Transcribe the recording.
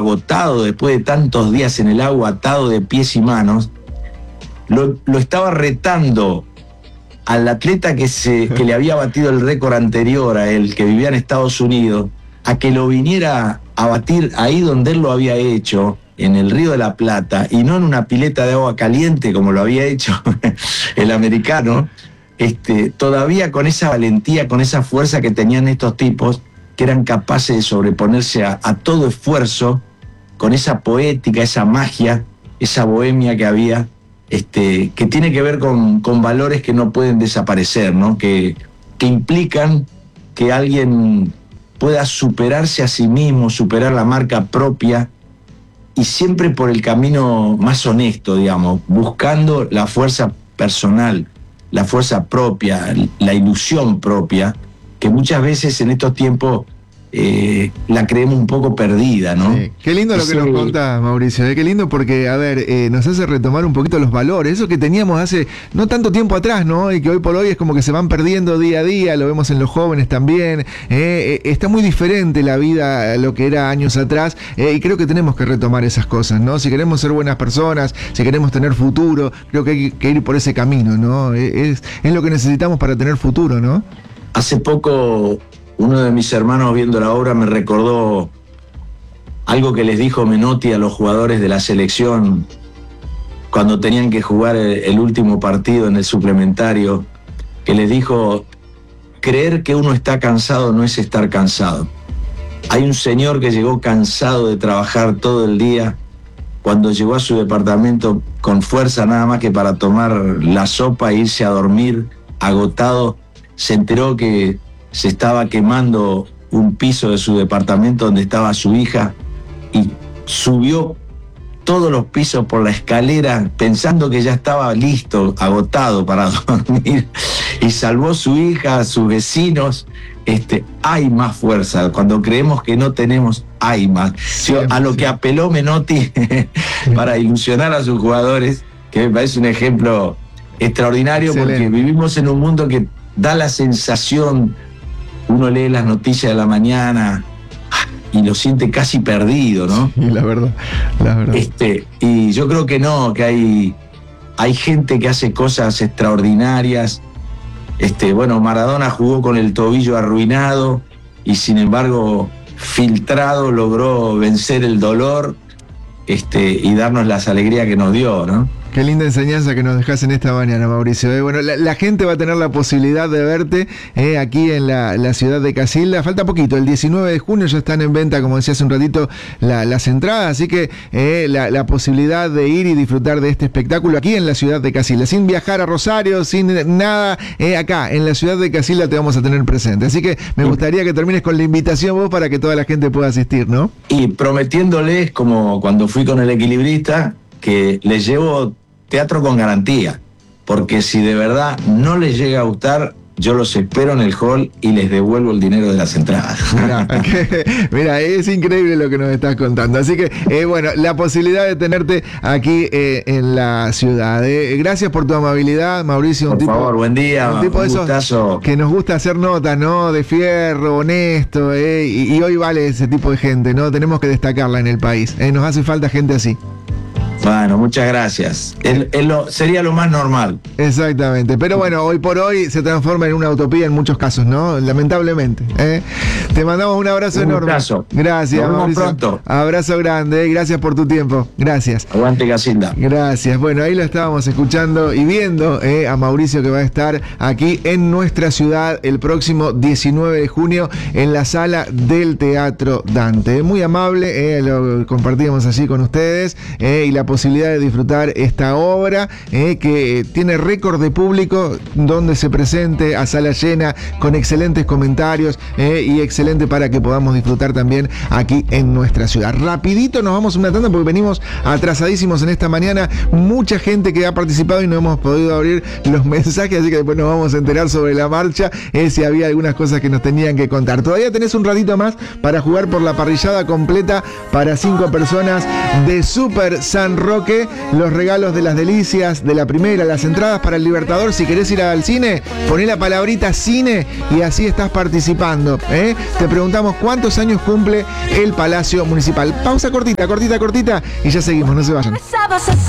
agotado después de tantos días en el agua, atado de pies y manos, lo estaba retando al atleta que le había batido el récord anterior a él, que vivía en Estados Unidos, a que lo viniera a batir ahí donde él lo había hecho, en el Río de la Plata, y no en una pileta de agua caliente como lo había hecho el americano, todavía con esa valentía, con esa fuerza que tenían estos tipos, que eran capaces de sobreponerse a todo esfuerzo, con esa poética, esa magia, esa bohemia que había, que tiene que ver con valores que no pueden desaparecer, ¿no? Que implican que alguien pueda superarse a sí mismo, superar la marca propia, y siempre por el camino más honesto, digamos, buscando la fuerza personal, la fuerza propia, la ilusión propia, que muchas veces en estos tiempos la creemos un poco perdida, ¿no? Sí. Qué lindo lo que nos contás, Mauricio, qué lindo porque, a ver, nos hace retomar un poquito los valores, eso que teníamos hace no tanto tiempo atrás, ¿no? Y que hoy por hoy es como que se van perdiendo día a día, lo vemos en los jóvenes también, está muy diferente la vida a lo que era años atrás, y creo que tenemos que retomar esas cosas, ¿no? Si queremos ser buenas personas, si queremos tener futuro, creo que hay que ir por ese camino, ¿no? Es lo que necesitamos para tener futuro, ¿no? Hace poco uno de mis hermanos viendo la obra me recordó algo que les dijo Menotti a los jugadores de la selección cuando tenían que jugar el último partido en el suplementario, que les dijo: creer que uno está cansado no es estar cansado. Hay un señor que llegó cansado de trabajar todo el día, cuando llegó a su departamento con fuerza nada más que para tomar la sopa e irse a dormir, agotado, se enteró que se estaba quemando un piso de su departamento donde estaba su hija y subió todos los pisos por la escalera pensando que ya estaba listo, agotado para dormir, y salvó a su hija, a sus vecinos. Hay más fuerza. Cuando creemos que no tenemos, hay más. A lo que apeló Menotti para ilusionar a sus jugadores, que me parece un ejemplo extraordinario. Excelente. Porque vivimos en un mundo que da la sensación, uno lee las noticias de la mañana y lo siente casi perdido, ¿no? Sí, la verdad. Y yo creo que no, que hay gente que hace cosas extraordinarias. Bueno, Maradona jugó con el tobillo arruinado y sin embargo, filtrado, logró vencer el dolor, y darnos las alegrías que nos dio, ¿no? Qué linda enseñanza que nos dejás en esta mañana, Mauricio. Bueno, la gente va a tener la posibilidad de verte aquí en la ciudad de Casilda. Falta poquito, el 19 de junio ya están en venta, como decía hace un ratito, las entradas. Así que la posibilidad de ir y disfrutar de este espectáculo aquí en la ciudad de Casilda. Sin viajar a Rosario, sin nada, acá en la ciudad de Casilda te vamos a tener presente. Así que me gustaría que termines con la invitación vos para que toda la gente pueda asistir, ¿no? Y prometiéndoles, como cuando fui con El Equilibrista, que les llevo teatro con garantía, porque si de verdad no les llega a gustar, yo los espero en el hall y les devuelvo el dinero de las entradas. Mira, es increíble lo que nos estás contando. Así que, bueno, la posibilidad de tenerte aquí en la ciudad. Gracias por tu amabilidad, Mauricio. Por favor, buen día. Un tipo de esos que nos gusta hacer notas, ¿no? De fierro, honesto, y hoy vale ese tipo de gente, ¿no? Tenemos que destacarla en el país. Nos hace falta gente así. Bueno, muchas gracias. Sería lo más normal. Exactamente. Pero bueno, hoy por hoy se transforma en una utopía en muchos casos, ¿no? Lamentablemente. Te mandamos un abrazo enorme. Gracias. Nos vemos pronto. Abrazo grande. Gracias por tu tiempo. Gracias. Aguante Casilda. Gracias. Bueno, ahí lo estábamos escuchando y viendo a Mauricio, que va a estar aquí en nuestra ciudad el próximo 19 de junio en la sala del Teatro Dante. Muy amable, lo compartíamos allí con ustedes, y la posibilidad de disfrutar esta obra que tiene récord de público, donde se presente a sala llena con excelentes comentarios y excelente para que podamos disfrutar también aquí en nuestra ciudad. Rapidito nos vamos a una tanda porque venimos atrasadísimos en esta mañana, mucha gente que ha participado y no hemos podido abrir los mensajes, así que después nos vamos a enterar sobre la marcha, si había algunas cosas que nos tenían que contar. Todavía tenés un ratito más para jugar por la parrillada completa para 5 personas de Super San Roque los regalos de las delicias de la primera, las entradas para el Libertador. Si querés ir al cine, poné la palabrita cine y así estás participando. Te preguntamos cuántos años cumple el Palacio Municipal. Pausa cortita y ya seguimos, no se vayan.